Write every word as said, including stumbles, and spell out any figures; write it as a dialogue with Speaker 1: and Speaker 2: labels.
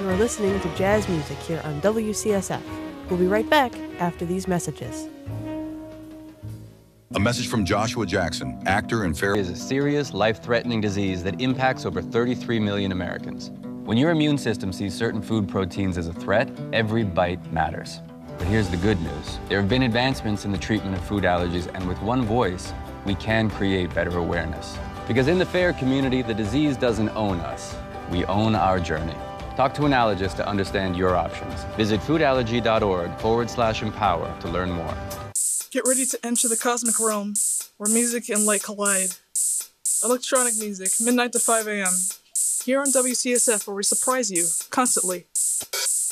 Speaker 1: are listening to jazz music here on W C S F. We'll be right back after these messages.
Speaker 2: A message from Joshua Jackson, actor and fair...
Speaker 3: is a serious, life-threatening disease that impacts over thirty-three million Americans. When your immune system sees certain food proteins as a threat, every bite matters. But here's the good news. There have been advancements in the treatment of food allergies, and with one voice, we can create better awareness. Because in the FAIR community, the disease doesn't own us. We own our journey. Talk to an allergist to understand your options. Visit foodallergy.org forward slash empower to learn more.
Speaker 4: Get ready to enter the cosmic realm, where music and light collide. Electronic music, midnight to five a m Here on W C S F, where we surprise you, constantly.